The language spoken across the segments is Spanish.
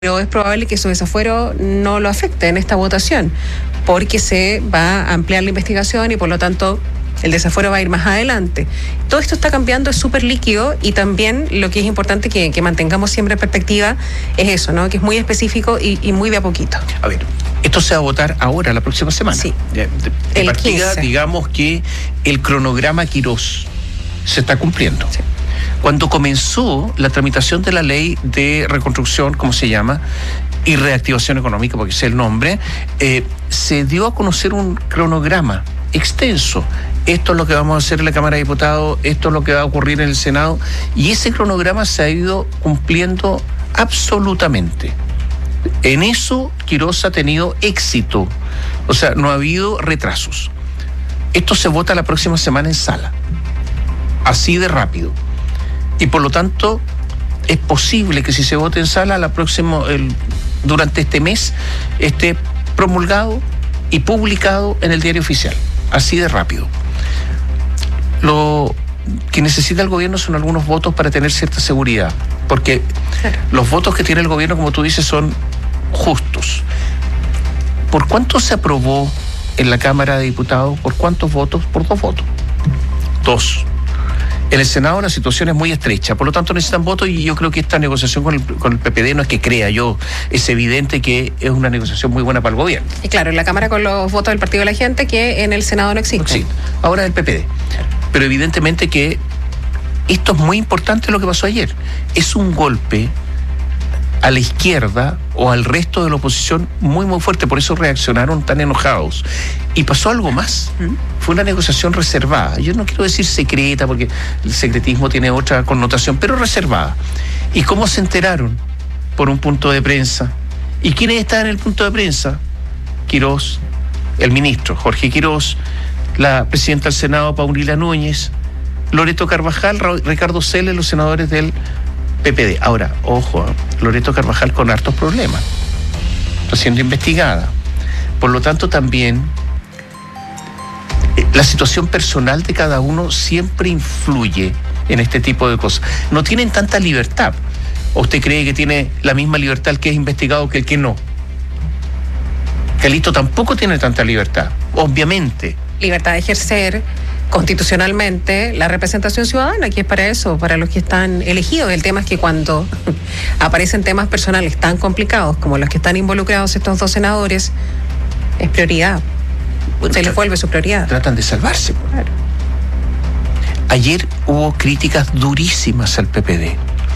pero es probable que su desafuero no lo afecte en esta votación, porque se va a ampliar la investigación y por lo tanto el desafuero va a ir más adelante. Todo esto está cambiando, es súper líquido, y también lo que es importante que mantengamos siempre en perspectiva es eso, ¿no? Que es muy específico y muy de a poquito. A ver, esto se va a votar ahora, la próxima semana. Sí. De partida, 15. Digamos que el cronograma Quirós se está cumpliendo. Sí. Cuando comenzó la tramitación de la ley de reconstrucción, como se llama, y reactivación económica, porque ese es el nombre, se dio a conocer un cronograma extenso. Esto es lo que vamos a hacer en la Cámara de Diputados, esto es lo que va a ocurrir en el Senado, y ese cronograma se ha ido cumpliendo absolutamente. En eso Quirós ha tenido éxito, o sea, no ha habido retrasos. Esto se vota la próxima semana en sala, así de rápido. Y por lo tanto, es posible que si se vote en sala, durante este mes esté promulgado y publicado en el diario oficial. Así de rápido. Lo que necesita el gobierno son algunos votos para tener cierta seguridad, porque los votos que tiene el gobierno, como tú dices, son justos. ¿Por cuánto se aprobó en la Cámara de Diputados? ¿Por cuántos votos? Por 2 votos. 2. En el Senado la situación es muy estrecha, por lo tanto necesitan votos, y yo creo que esta negociación con el PPD no es que crea yo, es evidente que es una negociación muy buena para el gobierno. Y claro, en la Cámara con los votos del Partido de la Gente, que en el Senado no existe. Sí, ahora el PPD. Pero evidentemente que esto es muy importante, lo que pasó ayer. Es un golpe a la izquierda o al resto de la oposición muy, muy fuerte, por eso reaccionaron tan enojados. Y pasó algo más. Fue una negociación reservada. Yo no quiero decir secreta, porque el secretismo tiene otra connotación, pero reservada. ¿Y cómo se enteraron? Por un punto de prensa. ¿Y quiénes estaban en el punto de prensa? Quirós, el ministro Jorge Quirós, la presidenta del Senado Paulina Núñez, Loreto Carvajal, Ricardo Celes, los senadores del PPD. Ahora, ojo, Loreto Carvajal con hartos problemas. Está siendo investigada. Por lo tanto, también la situación personal de cada uno siempre influye en este tipo de cosas. No tienen tanta libertad. ¿O usted cree que tiene la misma libertad el que es investigado que el que no? Calixto tampoco tiene tanta libertad, obviamente. Libertad de ejercer constitucionalmente la representación ciudadana, que es para eso, para los que están elegidos. El tema es que cuando aparecen temas personales tan complicados como los que están involucrados estos 2 senadores, es prioridad. Se les vuelve su prioridad. Tratan de salvarse. Claro. Ayer hubo críticas durísimas al PPD.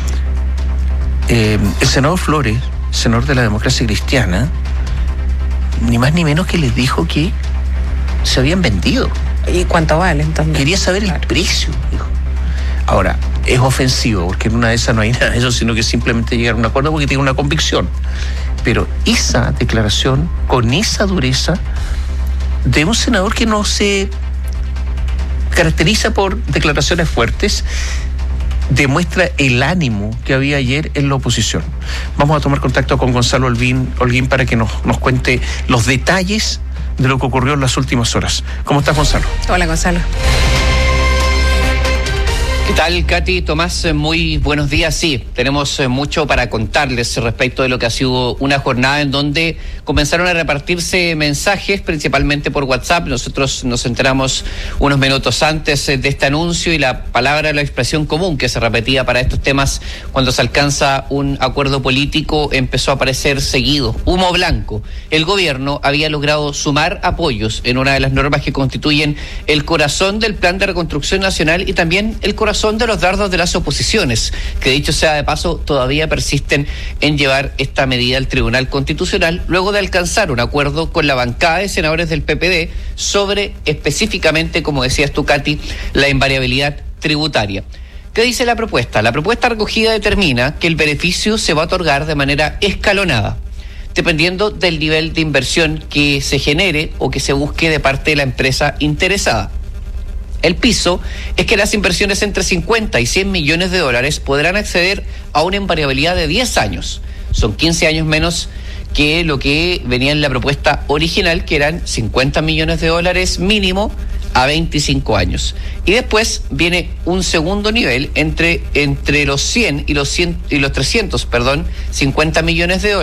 El senador Flores, senador de la Democracia Cristiana, ni más ni menos que les dijo que se habían vendido. ¿Y cuánto valen también? Quería saber el precio, dijo. Ahora, es ofensivo, porque en una de esas no hay nada de eso, sino que simplemente llegar a un acuerdo porque tiene una convicción. Pero esa declaración, con esa dureza, de un senador que no se caracteriza por declaraciones fuertes, demuestra el ánimo que había ayer en la oposición. Vamos a tomar contacto con Gonzalo Holguín para que nos cuente los detalles de lo que ocurrió en las últimas horas. ¿Cómo estás, Gonzalo? Hola, Gonzalo. ¿Qué tal, Katy? Tomás, muy buenos días. Sí, tenemos mucho para contarles respecto de lo que ha sido una jornada en donde comenzaron a repartirse mensajes, principalmente por WhatsApp. Nosotros nos enteramos unos minutos antes de este anuncio, y la palabra, la expresión común que se repetía para estos temas cuando se alcanza un acuerdo político empezó a aparecer seguido. Humo blanco. El gobierno había logrado sumar apoyos en una de las normas que constituyen el corazón del Plan de Reconstrucción Nacional y también el corazón de los dardos de las oposiciones, que dicho sea de paso, todavía persisten en llevar esta medida al Tribunal Constitucional, luego de alcanzar un acuerdo con la bancada de senadores del PPD sobre, específicamente, como decías tú, Katy, la invariabilidad tributaria. ¿Qué dice la propuesta? La propuesta recogida determina que el beneficio se va a otorgar de manera escalonada, dependiendo del nivel de inversión que se genere o que se busque de parte de la empresa interesada. El piso es que las inversiones entre 50 y 100 millones de dólares podrán acceder a una invariabilidad de 10 años. Son 15 años menos que lo que venía en la propuesta original, que eran 50 millones de dólares mínimo a 25 años. Y después viene un segundo nivel entre los 100 y los 350 millones de dólares.